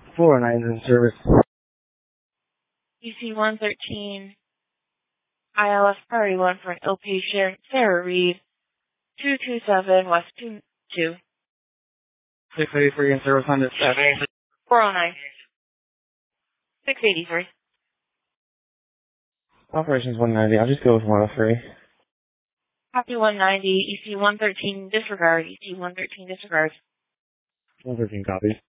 409 is in service. EC-113, ILS Priority 1 for an ill patient, Sarah Reed, 227 West 22. 683 in service on this 409. 683. Operations 190. I'll just go with 103. Copy 190, EC-113 disregard, EC-113 disregard. 113 copies.